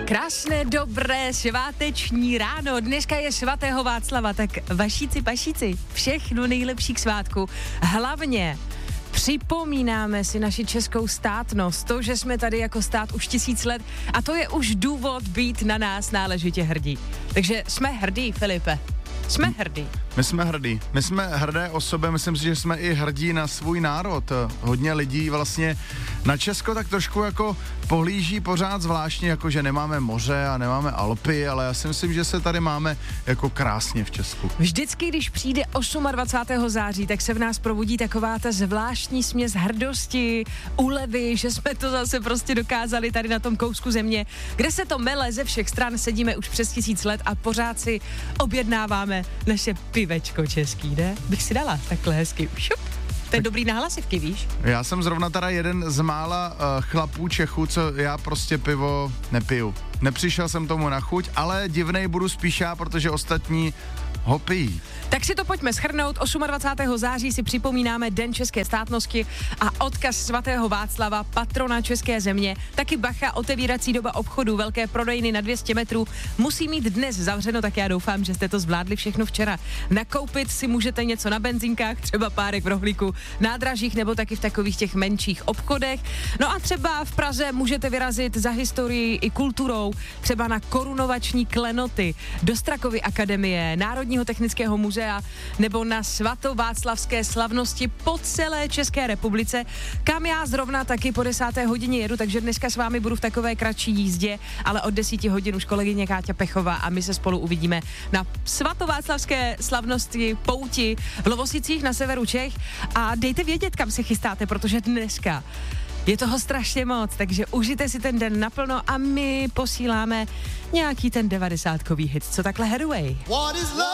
Krásné, dobré, sváteční ráno. Dneska je svatého Václava, tak vašíci, pašíci, všechno nejlepší k svátku. Hlavně připomínáme si naši českou státnost, to, že jsme tady jako stát už 1000 let a to je už důvod být na nás náležitě hrdí. Takže jsme hrdí, Filipe. Jsme hrdí. My jsme hrdí. My jsme hrdé osoby, myslím si, že jsme i hrdí na svůj národ. Hodně lidí vlastně na Česko tak trošku jako pohlíží pořád zvláštně, jako že nemáme moře a nemáme Alpy, ale já si myslím, že se tady máme jako krásně v Česku. Vždycky, když přijde 28. září, tak se v nás probudí taková ta zvláštní směs hrdosti, úlevy, že jsme to zase prostě dokázali tady na tom kousku země, kde se to mele ze všech stran, sedíme už přes 1000 let a pořád si objednáváme naše pivečko český, ne? Bych si dala takhle hezky. Šup. To je dobrý náhlasivky, víš? Já jsem zrovna teda jeden z mála chlapů Čechů, co já prostě pivo nepiju. Nepřišel jsem tomu na chuť, ale divnej budu spíš já, protože ostatní ho pijí. Tak si to pojďme shrnout. 28. září si připomínáme Den české státnosti a odkaz svatého Václava, patrona české země. Taky bacha, otevírací doba obchodu, velké prodejny na 200 metrů musí mít dnes zavřeno, tak já doufám, že jste to zvládli všechno včera. Nakoupit si můžete něco na benzínkách, třeba párek v rohlíku, nádražích nebo taky v takových těch menších obchodech. No a třeba v Praze můžete vyrazit za historií i kulturou, třeba na korunovační klenoty, do Strakovy akademie, Národního technického muzea nebo na svatováclavské slavnosti po celé České republice, kam já zrovna taky po 10. hodině jedu, takže dneska s vámi budu v takové kratší jízdě, ale od 10 hodin už kolegyně Káťa Pechová a my se spolu uvidíme na svatováclavské slavnosti pouti v Lovosicích na severu Čech a dejte vědět, kam se chystáte, protože dneska je toho strašně moc, takže užijte si ten den naplno a my posíláme nějaký ten 90kový hit, co takhle Hathaway.